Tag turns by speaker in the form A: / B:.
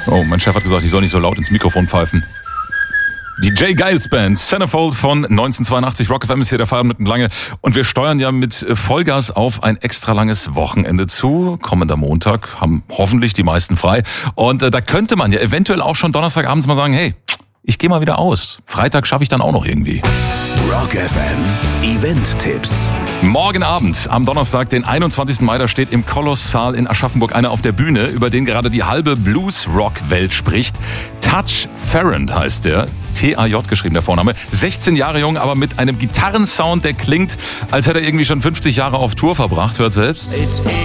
A: Oh, mein Chef hat gesagt, ich soll nicht so laut ins Mikrofon pfeifen. Die J. Geils Band, Centerfold von 1982, Rock FM ist hier der Feierabend mit Lange. Und wir steuern ja mit Vollgas auf ein extra langes Wochenende zu. Kommender Montag haben hoffentlich die meisten frei. Und da könnte man ja eventuell auch schon Donnerstagabends mal sagen, hey, ich gehe mal wieder aus. Freitag schaffe ich dann auch noch irgendwie.
B: Rock FM Event-Tipps.
A: Morgen Abend, am Donnerstag, den 21. Mai, da steht im Kolossal in Aschaffenburg einer auf der Bühne, über den gerade die halbe Blues-Rock-Welt spricht. Touch Farrand heißt der, T-A-J geschrieben der Vorname. 16 Jahre jung, aber mit einem Gitarrensound, der klingt, als hätte er irgendwie schon 50 Jahre auf Tour verbracht. Hört selbst.